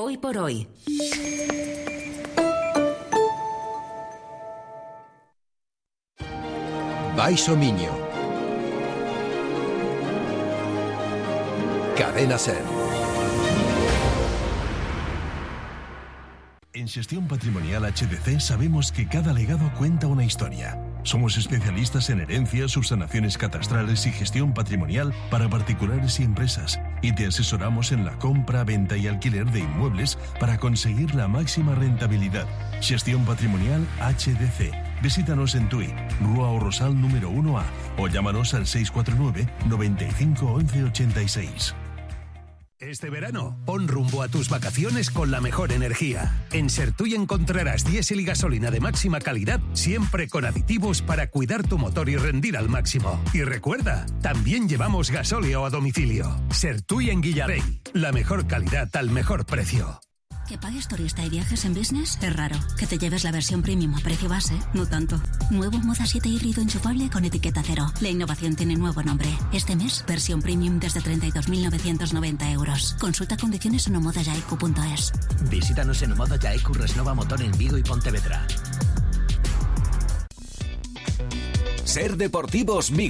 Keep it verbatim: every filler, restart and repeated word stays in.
Hoy por hoy. Baixo Miño. Cadena Ser. En Xestión Patrimonial H D C sabemos que cada legado cuenta una historia. Somos especialistas en herencias, subsanaciones catastrales y gestión patrimonial para particulares y empresas. Y te asesoramos en la compra, venta y alquiler de inmuebles para conseguir la máxima rentabilidad. Xestión Patrimonial H D C. Visítanos en Tui, Rua O Rosal número uno A, o llámanos al seis cuatro nueve, noventa y cinco, once ochenta y seis. Este verano, pon rumbo a tus vacaciones con la mejor energía. En Sertui encontrarás diésel y gasolina de máxima calidad, siempre con aditivos para cuidar tu motor y rendir al máximo. Y recuerda, también llevamos gasóleo a domicilio. Sertui en Guillarey, la mejor calidad al mejor precio. Que pagues turista y viajes en business es raro. Que te lleves la versión premium a precio base, no tanto. Nuevo Moda siete híbrido enchufable con etiqueta cero. La innovación tiene nuevo nombre. Este mes, versión premium desde treinta y dos mil novecientos noventa euros. Consulta condiciones en omodayaiku punto es. Visítanos en Omodayaiku Resnova Motor en Vigo y Pontevedra. Ser Deportivos Vigo.